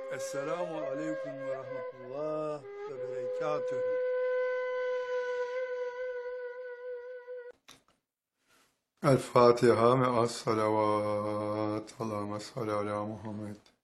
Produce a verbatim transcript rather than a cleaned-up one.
Esselamu aleyküm ve rahmetullah ve berekatühü. El Fatiha ve as salavat. Allahümme salli ala Muhammed.